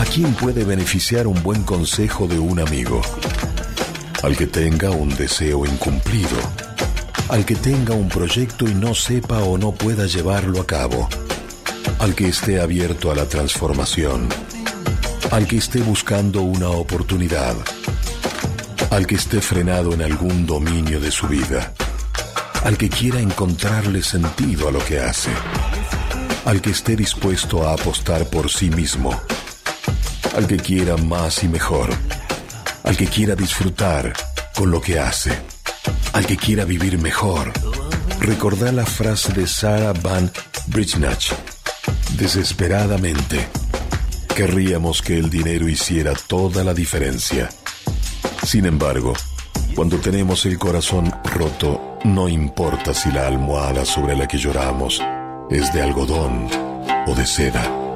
quién puede beneficiar un buen consejo de un amigo? Al que tenga un deseo incumplido, al que tenga un proyecto y no sepa o no pueda llevarlo a cabo, al que esté abierto a la transformación, al que esté buscando una oportunidad, al que esté frenado en algún dominio de su vida, al que quiera encontrarle sentido a lo que hace, al que esté dispuesto a apostar por sí mismo, al que quiera más y mejor, al que quiera disfrutar con lo que hace, al que quiera vivir mejor. Recordá la frase de Sarah Van Brijnach: desesperadamente querríamos que el dinero hiciera toda la diferencia. Sin embargo, cuando tenemos el corazón roto, no importa si la almohada sobre la que lloramos es de algodón o de seda.